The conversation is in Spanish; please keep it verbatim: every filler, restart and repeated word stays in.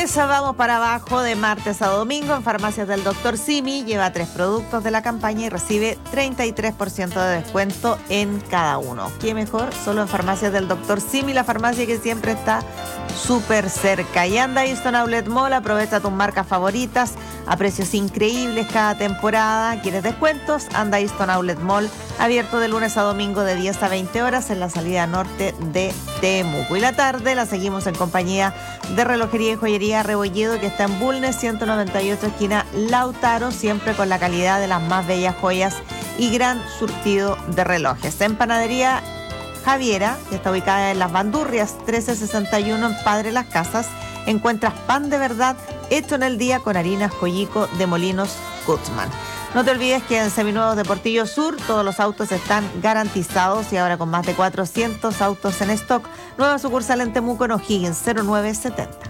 lunes vamos para abajo de martes a domingo en Farmacias del doctor Simi. Lleva tres productos de la campaña y recibe treinta y tres por ciento de descuento en cada uno. ¿Qué mejor? Solo en Farmacias del doctor Simi, la farmacia que siempre está súper cerca. Y anda Easton Outlet Mall, aprovecha tus marcas favoritas a precios increíbles cada temporada. ¿Quieres descuentos? Anda Easton Outlet Mall, abierto de lunes a domingo de diez a veinte horas en la salida norte de Temuco. Y la tarde la seguimos en compañía de Relojería y Joyería Rebolledo, que está en Bulnes ciento noventa y ocho, esquina Lautaro, siempre con la calidad de las más bellas joyas y gran surtido de relojes. En Panadería Javiera, que está ubicada en Las Bandurrias trece sesenta y uno en Padre Las Casas, encuentras pan de verdad hecho en el día con harinas Joyico de Molinos Kutzman. No te olvides que en Seminuevos de Portillo Sur todos los autos están garantizados y ahora con más de cuatrocientos autos en stock. Nueva sucursal en Temuco, en O'Higgins, cero nueve setenta.